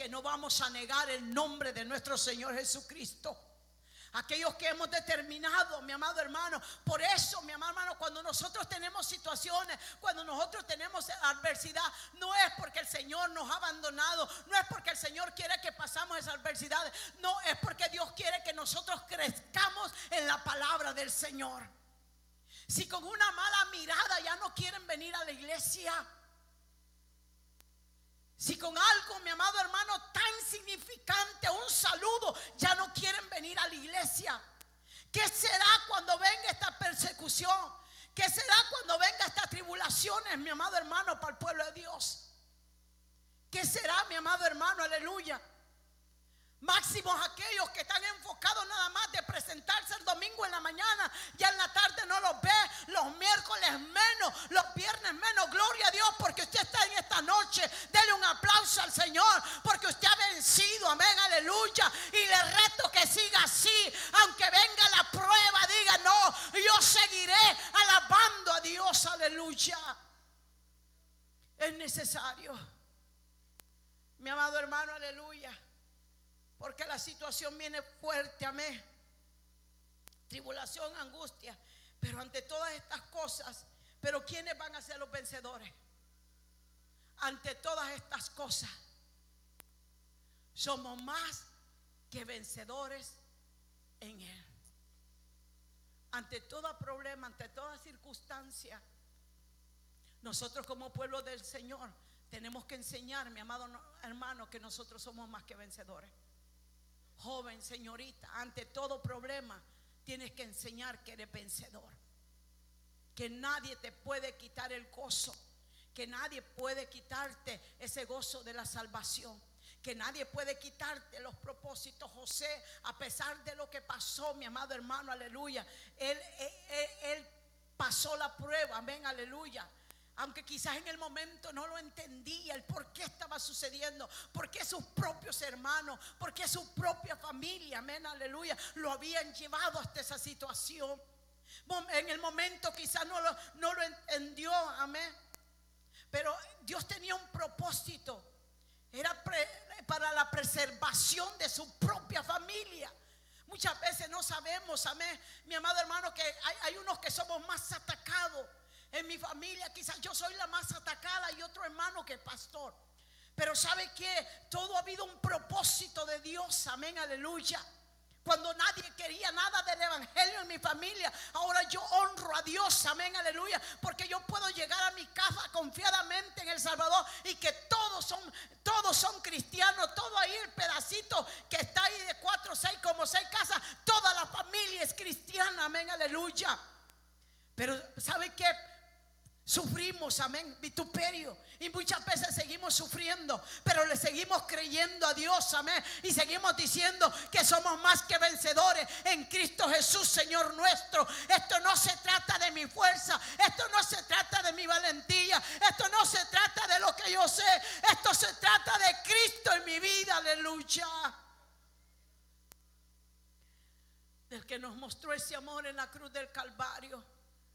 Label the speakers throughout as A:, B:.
A: que no vamos a negar el nombre de nuestro Señor Jesucristo. Aquellos que hemos determinado, mi amado hermano. Por eso, mi amado hermano, cuando nosotros tenemos situaciones, cuando nosotros tenemos adversidad, no es porque el Señor nos ha abandonado, no es porque el Señor quiere que pasamos esas adversidades, no, es porque Dios quiere que nosotros crezcamos en la palabra del Señor. Si con una mala mirada ya no quieren venir a la iglesia, si con algo, mi amado hermano, tan significante, un saludo, ya no quieren venir a la iglesia, ¿qué será cuando venga esta persecución? ¿Qué será cuando venga estas tribulaciones, mi amado hermano, para el pueblo de Dios? ¿Qué será, mi amado hermano? Aleluya. Máximos aquellos que están enfocados nada más de presentarse el domingo en la mañana, ya en la tarde no los ve, los miércoles menos, los viernes menos. Gloria a Dios porque usted está en esta noche. Dele un aplauso al Señor porque usted ha vencido, amén, aleluya. Y le reto que siga así, aunque venga la prueba, diga no, yo seguiré alabando a Dios, aleluya. Es necesario, mi amado hermano, aleluya. Porque la situación viene fuerte, amén. Tribulación, angustia. Pero ante todas estas cosas, ¿pero quiénes van a ser los vencedores? Ante todas estas cosas, somos más que vencedores en Él. Ante todo problema, ante toda circunstancia, nosotros como pueblo del Señor tenemos que enseñar, mi amado hermano, que nosotros somos más que vencedores. Joven, señorita, ante todo problema tienes que enseñar que eres vencedor, que nadie te puede quitar el gozo, que nadie puede quitarte ese gozo de la salvación, que nadie puede quitarte los propósitos. José, a pesar de lo que pasó, mi amado hermano, aleluya, él pasó la prueba, amén, aleluya. Aunque quizás en el momento no lo entendía, el por qué estaba sucediendo, por qué sus propios hermanos, por qué su propia familia, amén, aleluya, lo habían llevado hasta esa situación. En el momento quizás no lo entendió, amén. Pero Dios tenía un propósito, era para la preservación de su propia familia. Muchas veces no sabemos, amén, mi amado hermano, que hay unos que somos más atacados. En mi familia quizás yo soy la más atacada y otro hermano que es pastor. Pero ¿sabe qué? Todo ha habido un propósito de Dios, amén, aleluya. Cuando nadie quería nada del evangelio en mi familia, ahora yo honro a Dios, amén, aleluya. Porque yo puedo llegar a mi casa confiadamente en El Salvador y que todos son cristianos. Todo ahí el pedacito que está ahí de 4, 6, como 6 casas, toda la familia es cristiana, amén, aleluya. Pero ¿sabe qué? Sufrimos, amén, vituperio, y muchas veces seguimos sufriendo, pero le seguimos creyendo a Dios, amén, y seguimos diciendo que somos más que vencedores en Cristo Jesús, Señor nuestro. Esto no se trata de mi fuerza, esto no se trata de mi valentía, esto no se trata de lo que yo sé, esto se trata de Cristo en mi vida, aleluya. Del que nos mostró ese amor en la cruz del Calvario.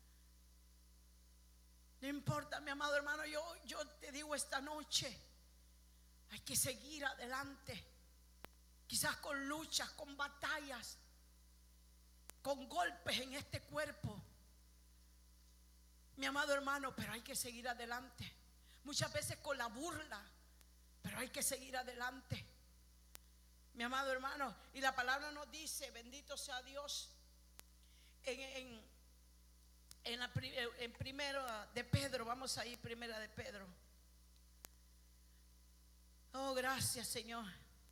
A: No importa, mi amado hermano, yo te digo esta noche, hay que seguir adelante. Quizás con luchas, con batallas, con golpes en este cuerpo, mi amado hermano, pero hay que seguir adelante. Muchas veces con la burla, pero hay que seguir adelante, mi amado hermano. Y la palabra nos dice, bendito sea Dios, en primera de Pedro, vamos a ir primera de Pedro. Oh, gracias, Señor.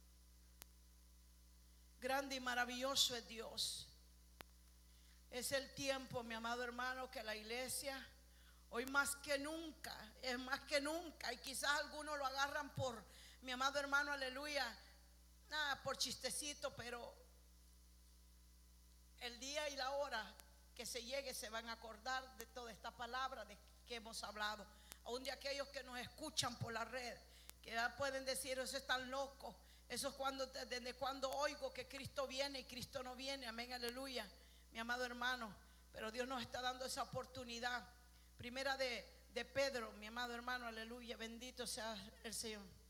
A: Grande y maravilloso es Dios. Es el tiempo, mi amado hermano, que la iglesia hoy más que nunca, es más que nunca, y quizás algunos lo agarran por, mi amado hermano, aleluya, por chistecito, pero el día y la hora que se llegue se van a acordar de toda esta palabra de que hemos hablado. Aún de aquellos que nos escuchan por la red, que ya pueden decir, eso es tan loco, eso es desde cuando oigo que Cristo viene y Cristo no viene, amén, aleluya, mi amado hermano. Pero Dios nos está dando esa oportunidad. Primera de Pedro, mi amado hermano, aleluya, bendito sea el Señor.